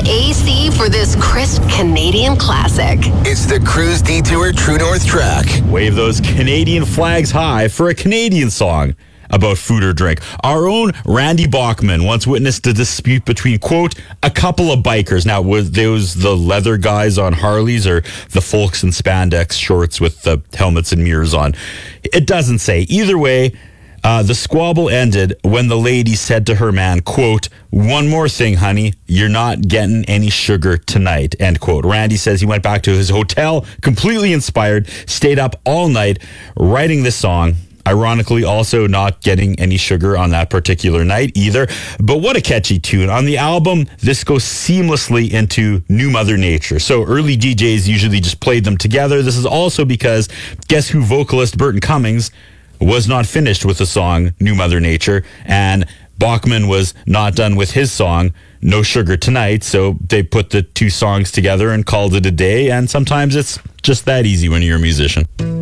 AC for this crisp Canadian classic. It's the Cruise Detour True North track. Wave those Canadian flags high for a Canadian song about food or drink. Our own Randy Bachman once witnessed a dispute between, quote, a couple of bikers. Now, was those the leather guys on Harleys or the folks in spandex shorts with the helmets and mirrors on? It doesn't say. Either way, the squabble ended when the lady said to her man, quote, one more thing, honey, you're not getting any sugar tonight, end quote. Randy says he went back to his hotel completely inspired, stayed up all night writing this song. Ironically, also not getting any sugar on that particular night either. But what a catchy tune. On the album, this goes seamlessly into New Mother Nature. So early DJs usually just played them together. This is also because Guess Who vocalist Burton Cummings was not finished with the song New Mother Nature, and Bachman was not done with his song No Sugar Tonight, so they put the two songs together and called it a day, and sometimes it's just that easy when you're a musician.